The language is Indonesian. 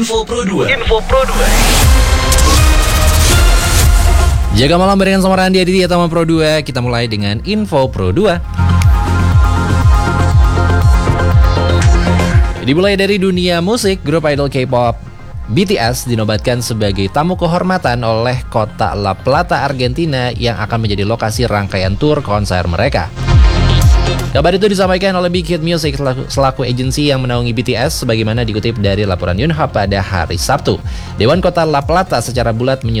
Info Pro 2. Jaga malam barengan sama Randy Aditya Tama Pro 2. Kita mulai dengan Info Pro 2. Dimulai dari dunia musik, grup idol K-pop BTS dinobatkan sebagai tamu kehormatan oleh kota La Plata, Argentina yang akan menjadi lokasi rangkaian tur konser mereka. Kabar itu disampaikan oleh Big Hit Music selaku agensi yang menaungi BTS sebagaimana dikutip dari laporan Yonhap pada hari Sabtu. Dewan Kota La Plata secara bulat